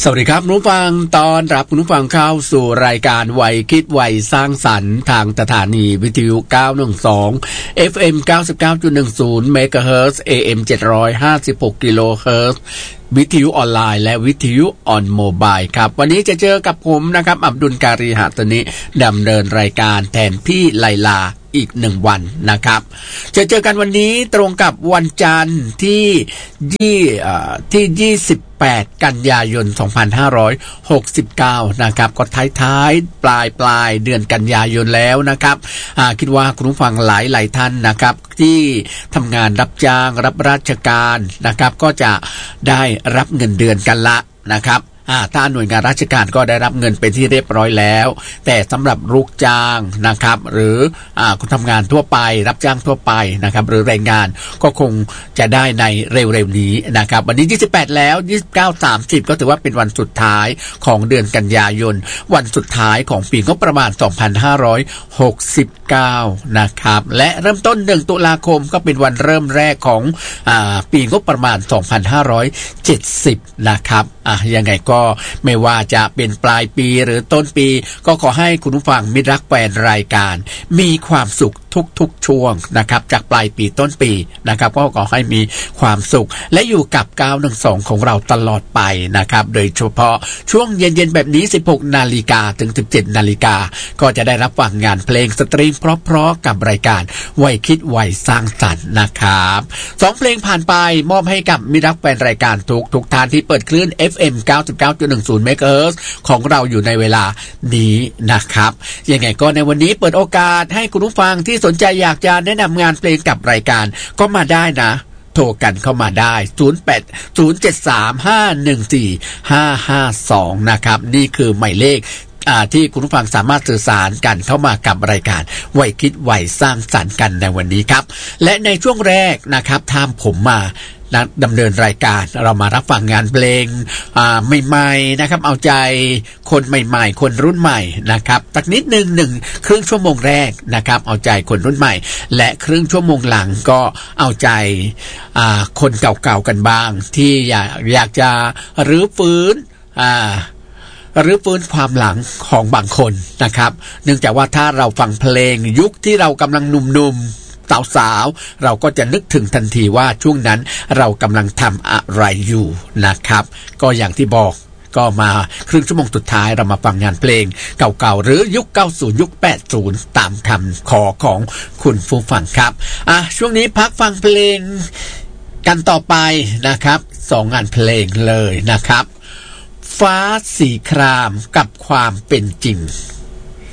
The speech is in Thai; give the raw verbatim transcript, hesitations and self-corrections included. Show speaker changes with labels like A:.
A: สวัสดีครับคุณผู้ฟังตอนรับคุณผู้ฟังเข้าสู่รายการวัยคิดวัยสร้างสรรค์ทางสถานีวิทยุเก้าหนึ่งสอง เอฟ เอ็ม เก้าสิบเก้าจุดหนึ่งศูนย์ เมกะเฮิรตซ์ เอ เอ็ม เจ็ดร้อยห้าสิบหกกิโลเฮิรตซ์วิทยุออนไลน์และวิทยุออนโมบายครับวันนี้จะเจอกับผมนะครับอับดุลการีหะตนิดำเนินรายการแทนพี่ไลลาอีกหนึ่งวันนะครับจะเจอกันวันนี้ตรงกับวันจันทร์ที่ยี่ที่ยี่สิบแปดกันยายนสองพันห้าร้อยหกสิบเก้านะครับก็ท้ายๆปลายปลายเดือนกันยายนแล้วนะครับคิดว่าคุณผู้ฟังหลายๆท่านนะครับที่ทำงานรับจ้างรับราชการนะครับก็จะได้รับเงินเดือนกันละนะครับอ่าถ้าหน่วยงานราชการก็ได้รับเงินเป็นที่เรียบร้อยแล้วแต่สำหรับลูกจ้างนะครับหรืออ่าคนทำงานทั่วไปรับจ้างทั่วไปนะครับหรือแรงงานก็คงจะได้ในเร็วๆนี้นะครับวันนี้ยี่สิบแปดแล้วยี่สิบเก้า สามสิบก็ถือว่าเป็นวันสุดท้ายของเดือนกันยายนวันสุดท้ายของปีงบประมาณสองพันห้าร้อยหกสิบเก้านะครับและเริ่มต้นหนึ่งตุลาคมก็เป็นวันเริ่มแรกของอ่าปีงบประมาณสองพันห้าร้อยเจ็ดสิบนะครับอ่ะยังไงก็ไม่ว่าจะเป็นปลายปีหรือต้นปีก็ขอให้คุณผู้ฟังมิตรรักแฟนรายการมีความสุขทุกๆช่วงนะครับจากปลายปีต้นปีนะครับก็ขอให้มีความสุขและอยู่กับเก้าหนึ่งสองของเราตลอดไปนะครับโดยเฉพาะช่วงเย็นๆแบบนี้สิบหกนาฬิกาถึงสิบเจ็ดนาฬิกาก็จะได้รับฟังงานเพลงสตรีมเพราะๆกับรายการวัยคิดวัยสร้างสรรค์นะครับสองเพลงผ่านไปมอบให้กับมิตรรักแฟนรายการทุกทุกท่านที่เปิดคลื่น เอฟ เอ็ม เก้าสิบเก้าจุดหนึ่งศูนย์ เมกะเฮิรตซ์ของเราอยู่ในเวลานี้นะครับยังไงก็ในวันนี้เปิดโอกาสให้คุณผู้ฟังที่สนใจอยากจะแนะนำงานเพลงกับรายการก็มาได้นะโทรกันเข้ามาได้ศูนย์ แปด ศูนย์ เจ็ด สาม ห้า หนึ่ง สี่ ห้า ห้า สองนะครับนี่คือหมายเลขที่คุณผู้ฟังสามารถสื่อสารกันเข้ามากับรายการวัยคิดวัยสร้างสรรค์กันในวันนี้ครับและในช่วงแรกนะครับทางผมมาดำเนินรายการเรามารับฟังงานเพลงใหม่ๆนะครับเอาใจคนใหม่ๆคนรุ่นใหม่นะครับสักนิดนึงหนึ่งครึ่งชั่วโมงแรกนะครับเอาใจคนรุ่นใหม่และครึ่งชั่วโมงหลังก็เอาใจคนเก่าๆกันบ้างที่อยากอยากจะรื้อฟื้นหรือฟื้นความหลังของบางคนนะครับเนื่องจากว่าถ้าเราฟังเพลงยุคที่เรากำลังหนุ่มๆสาวๆเราก็จะนึกถึงทันทีว่าช่วงนั้นเรากำลังทำอะไรอยู่นะครับก็อย่างที่บอกก็มาครึ่งชั่วโมงสุดท้ายเรามาฟังงานเพลงเก่าๆหรือยุคเก้าสิบยุคแปดสิบตามคำขอของคุณผู้ฟังครับอ่ะช่วงนี้พักฟังเพลงกันต่อไปนะครับสองงานเพลงเลยนะครับฟ้าสีครามกับความเป็นจริง